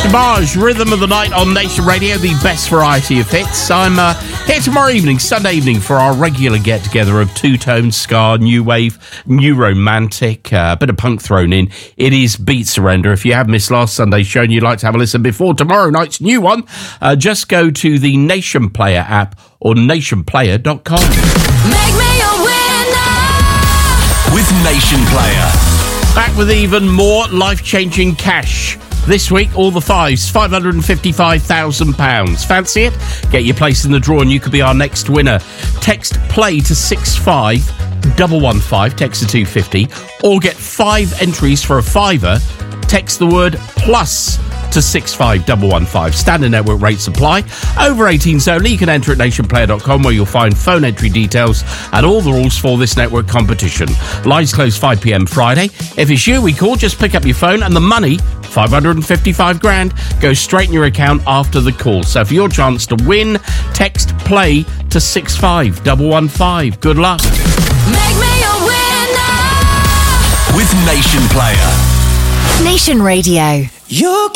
Savage, Rhythm of the Night on Nation Radio, the best variety of hits. I'm here tomorrow evening, Sunday evening, for our regular get-together of two-tone, ska, new wave, new romantic, a bit of punk thrown in. It is Beat Surrender. If you have missed last Sunday's show and you'd like to have a listen before tomorrow night's new one, just go to the Nation Player app or nationplayer.com. Make me a winner with Nation Player. Back with even more life-changing cash. This week, all the fives, £555,000. Fancy it? Get your place in the draw and you could be our next winner. Text PLAY to 65115, text to 250, or get 5 entries for a fiver. Text the word PLUS to 65115. Standard network rates apply. Over 18s only. You can enter at nationplayer.com where you'll find phone entry details and all the rules for this network competition. Lines close 5 p.m. Friday. If it's you we call, just pick up your phone and the money, 555 grand, goes straight in your account after the call. So for your chance to win, text PLAY to 65115. Good luck. Make me a winner with Nation Player. Nation Radio. You're